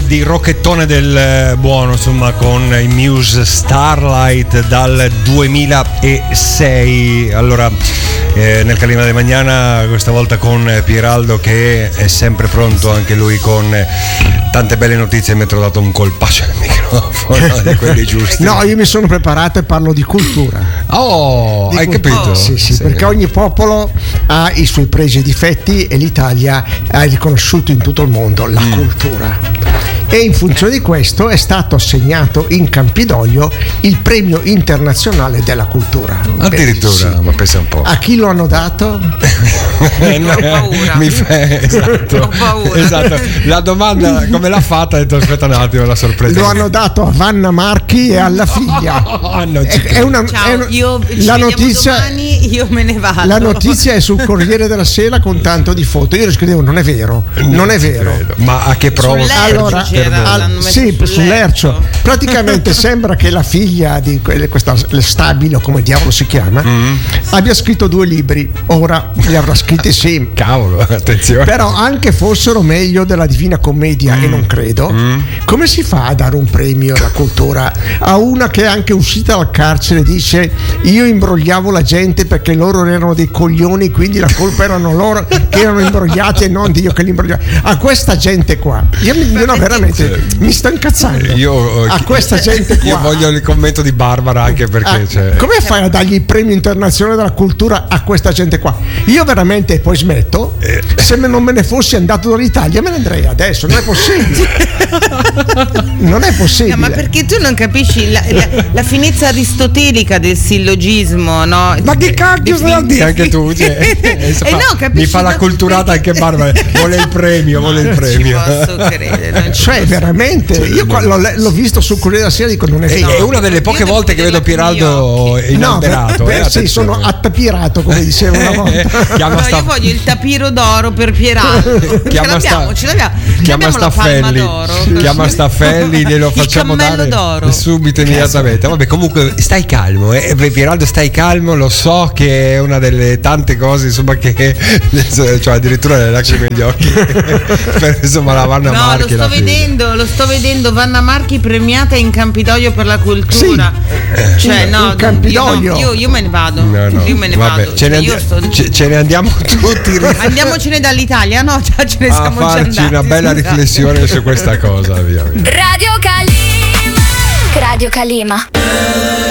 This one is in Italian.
di rockettone del buono, insomma, con i Muse Starlight dal 2006. Allora, nel Calima de Mañana, questa volta con Pieraldo, che è sempre pronto anche lui con tante belle notizie. Mi ha dato un colpaccio nel microfono di quelli giusti. No, io mi sono preparato e parlo di cultura. Oh, hai capito? Sì, perché ogni popolo ha i suoi pregi e difetti e l'Italia ha riconosciuto in tutto il mondo la cultura. E in funzione di questo è stato assegnato in Campidoglio il premio internazionale della cultura. Addirittura, sì. Ma pensa un po'. A chi lo hanno dato? Ho paura. Esatto. Ho paura. Esatto. La domanda come l'ha fatta? Ho detto aspetta un attimo, la sorpresa. Lo hanno dato a Vanna Marchi e alla figlia. Ciao, io la notizia, domani, io me ne vado. La notizia è sul Corriere della Sera con tanto di foto. Io scrivevo non è vero, non è vero. Ma a che prova? Allora, sì, sull'Ercio. Praticamente sembra che la figlia di questa Stabilo, come diavolo si chiama, abbia scritto 2 libri. Ora li avrà scritti, sì. Cavolo, attenzione. Però anche fossero meglio della Divina Commedia, e non credo. Come si fa a dare un premio alla cultura a una che è anche uscita dal carcere e dice io imbrogliavo la gente perché loro erano dei coglioni, quindi la colpa erano loro che erano imbrogliati e non io che li imbrogliavo. A questa gente qua io no, veramente mi sto incazzando. A questa gente qua io voglio il commento di Barbara, anche perché come fai a dargli il premio internazionale della cultura a questa gente qua? Io veramente poi smetto. Se non me ne fossi andato dall'Italia me ne andrei adesso. Non è possibile. Non è possibile. Ma perché tu non capisci la finezza aristotelica del sillogismo, no? Ma che cacchio stai a dire anche tu? No, mi fa la culturata anche Barbara. Vuole il premio, Non ci posso credere. Veramente, io l'ho visto sul Corriere della Sera, dico non è vero. È una delle poche volte che vedo Pieraldo inalberato. Sì, sono attapirato, come dicevo una volta. Io voglio il tapiro d'oro per Pieraldo. Ce l'abbiamo. Chiama Staffelli. Chiama Staffelli, glielo facciamo dare d'oro. subito, immediatamente. Vabbè, comunque stai calmo, Pieraldo, stai calmo. Lo so che è una delle tante cose, insomma, che cioè addirittura le lacrime negli occhi per insomma la Vanna Marchi. Lo sto vedendo, Vanna Marchi premiata in Campidoglio per la cultura. Sì. No, Campidoglio. io me ne vado. Io me ne vabbè, vado. Ce ne andiamo tutti. Andiamocene dall'Italia, no? Già ce ne siamo già andati. Farci una bella riflessione su questa cosa, via. Radio Calima.